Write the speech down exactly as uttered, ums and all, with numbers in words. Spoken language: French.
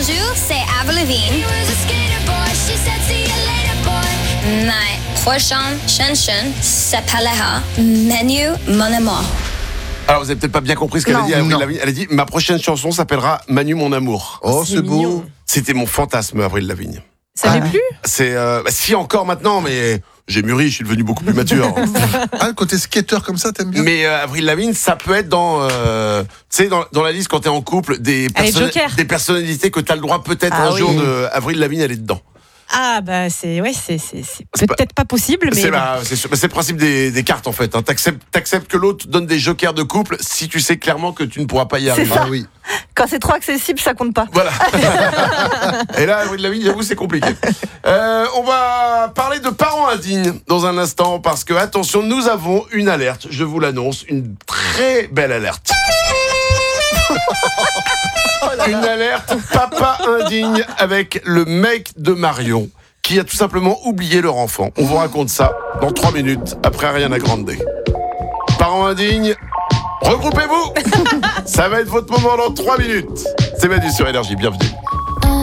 Bonjour, c'est Avril Lavigne. Ma prochaine chanson s'appellera Manu, mon amour. Alors, vous avez peut-être pas bien compris ce qu'elle Non, a dit, Avril non. Lavigne. Elle a dit, ma prochaine chanson s'appellera Manu, mon amour. Oh, c'est, C'est beau. mignon. C'était mon fantasme, Avril Lavigne. Ça Ah. l'est plus? C'est, euh, bah, si encore maintenant, mais j'ai mûri, je suis devenu beaucoup plus mature. Ah, le côté skater comme ça, t'aimes bien? Mais euh, Avril Lavigne, ça peut être dans, euh, tu sais, dans, dans la liste quand t'es en couple, des, Allez, personna- Joker. des personnalités que t'as le droit peut-être Ah un oui. jour de Avril Lavigne, elle est dedans. Ah bah c'est ouais c'est c'est, c'est C'est peut-être pas, possible mais C'est, bah, c'est, sûr- bah, c'est le principe des, des cartes en fait. Hein. T'acceptes, t'acceptes que l'autre donne des jokers de couple si tu sais clairement que tu ne pourras pas y arriver. Ah oui. Quand c'est trop accessible, ça compte pas. Voilà. Et là, Avril Lavigne, j'avoue, c'est compliqué. Euh, on va parler de parents indignes dans un instant parce que, attention, nous avons une alerte, je vous l'annonce, une très belle alerte. Une alerte papa indigne avec le mec de Marion qui a tout simplement oublié leur enfant. On vous raconte ça dans trois minutes après Ariana Grande. Parents indignes, regroupez-vous. Ça va être votre moment dans trois minutes. C'est Manu sur Énergie, bienvenue.